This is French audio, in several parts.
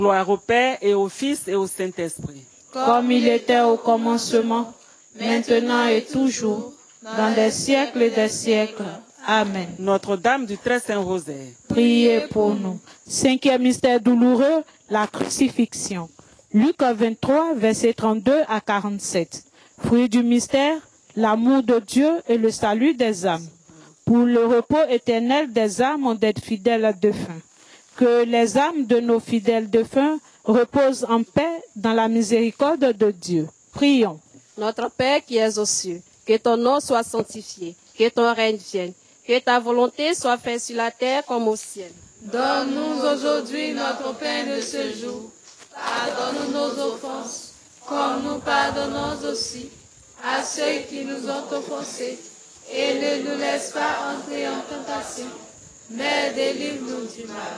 Gloire au Père et au Fils et au Saint-Esprit. Comme il était au commencement, maintenant et toujours, dans les siècles des siècles. Amen. Notre-Dame du Très Saint Rosaire. Priez pour nous. Cinquième mystère douloureux, la crucifixion. Luc 23, versets 32 à 47. Fruit du mystère, l'amour de Dieu et le salut des âmes. Pour le repos éternel des âmes des fidèles défunts. Que les âmes de nos fidèles défunts reposent en paix dans la miséricorde de Dieu. Prions. Notre Père qui es aux cieux, que ton nom soit sanctifié, que ton règne vienne, que ta volonté soit faite sur la terre comme au ciel. Donne-nous aujourd'hui notre pain de ce jour. Pardonne-nous nos offenses, comme nous pardonnons aussi à ceux qui nous ont offensés. Et ne nous laisse pas entrer en tentation, mais délivre-nous du mal.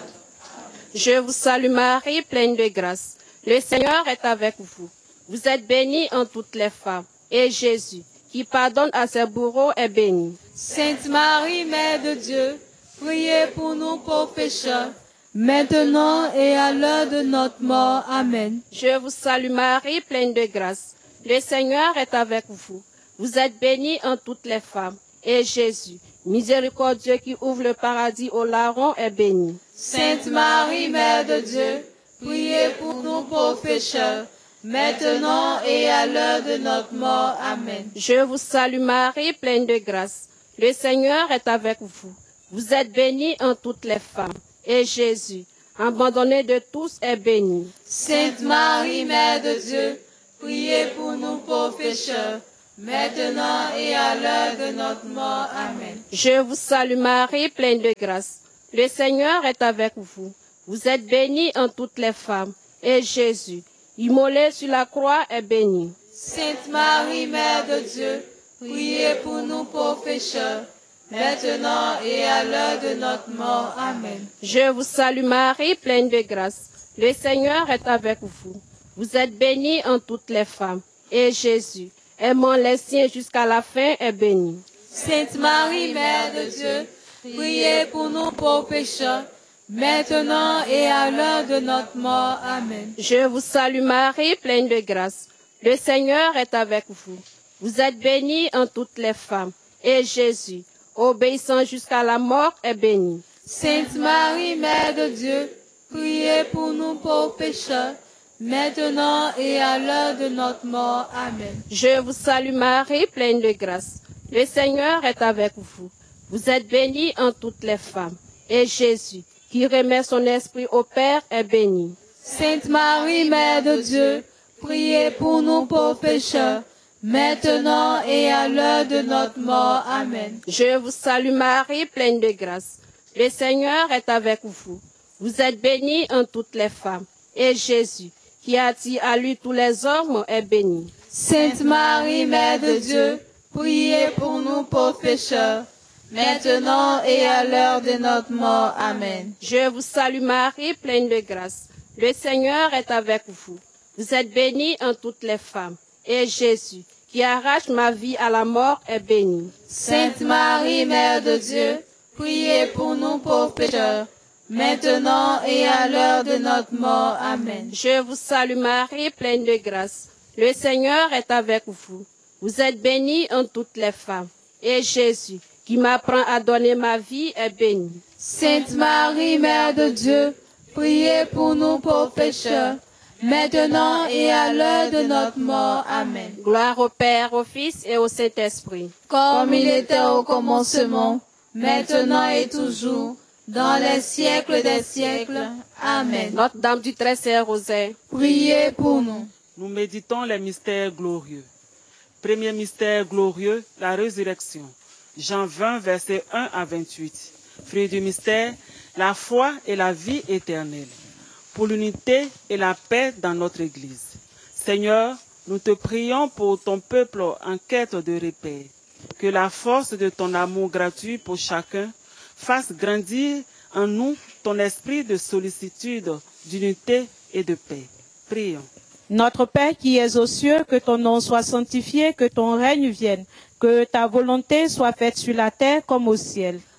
Je vous salue Marie, pleine de grâce. Le Seigneur est avec vous. Vous êtes bénie en toutes les femmes. Et Jésus, qui pardonne à ses bourreaux, est béni. Sainte Marie, Mère de Dieu, priez pour nous pauvres pécheurs, maintenant et à l'heure de notre mort. Amen. Je vous salue Marie, pleine de grâce. Le Seigneur est avec vous. Vous êtes bénie en toutes les femmes. Et Jésus, miséricordieux qui ouvre le paradis aux larrons, est béni. Sainte Marie, Mère de Dieu, priez pour nous pauvres pécheurs, maintenant et à l'heure de notre mort. Amen. Je vous salue Marie, pleine de grâce. Le Seigneur est avec vous. Vous êtes bénie en toutes les femmes. Et Jésus, abandonné de tous, est béni. Sainte Marie, Mère de Dieu, priez pour nous pauvres pécheurs, maintenant et à l'heure de notre mort. Amen. Je vous salue Marie, pleine de grâce. Le Seigneur est avec vous. Vous êtes bénie en toutes les femmes. Et Jésus, immolé sur la croix, est béni. Sainte Marie, Mère de Dieu, priez pour nous pauvres pécheurs, maintenant et à l'heure de notre mort. Amen. Je vous salue Marie, pleine de grâce. Le Seigneur est avec vous. Vous êtes bénie en toutes les femmes. Et Jésus, aimant les siens jusqu'à la fin, est béni. Sainte Marie, Mère de Dieu, priez pour nous pauvres pécheurs, maintenant et à l'heure de notre mort. Amen. Je vous salue Marie, pleine de grâce. Le Seigneur est avec vous. Vous êtes bénie en toutes les femmes. Et Jésus, obéissant jusqu'à la mort, est béni. Sainte Marie, Mère de Dieu, priez pour nous pauvres pécheurs, maintenant et à l'heure de notre mort. Amen. Je vous salue Marie, pleine de grâce. Le Seigneur est avec vous. Vous êtes bénie en toutes les femmes. Et Jésus, qui remet son esprit au Père, est béni. Sainte Marie, Mère de Dieu, priez pour nous pauvres pécheurs, maintenant et à l'heure de notre mort. Amen. Je vous salue Marie, pleine de grâce. Le Seigneur est avec vous. Vous êtes bénie en toutes les femmes. Et Jésus, qui attire à lui tous les hommes, est béni. Sainte Marie, Mère de Dieu, priez pour nous pauvres pécheurs, maintenant et à l'heure de notre mort. Amen. Je vous salue Marie, pleine de grâce. Le Seigneur est avec vous. Vous êtes bénie en toutes les femmes. Et Jésus, qui arrache ma vie à la mort, est béni. Sainte Marie, Mère de Dieu, priez pour nous pauvres pécheurs, maintenant et à l'heure de notre mort. Amen. Je vous salue Marie, pleine de grâce. Le Seigneur est avec vous. Vous êtes bénie en toutes les femmes. Et Jésus, qui m'apprend à donner ma vie, est béni. Sainte Marie, Mère de Dieu, priez pour nous pauvres pécheurs, maintenant et à l'heure de notre mort. Amen. Gloire au Père, au Fils et au Saint-Esprit. Comme il était au commencement, maintenant et toujours, dans les siècles des siècles. Amen. Notre-Dame du Très Saint Rosaire, priez pour nous. Nous méditons les mystères glorieux. Premier mystère glorieux, la résurrection. Jean 20, versets 1 à 28. Fruit du mystère, la foi et la vie éternelle. Pour l'unité et la paix dans notre Église. Seigneur, nous te prions pour ton peuple en quête de repère. Que la force de ton amour gratuit pour chacun fasse grandir en nous ton esprit de sollicitude, d'unité et de paix. Prions. Notre Père qui es aux cieux, que ton nom soit sanctifié, que ton règne vienne, que ta volonté soit faite sur la terre comme au ciel.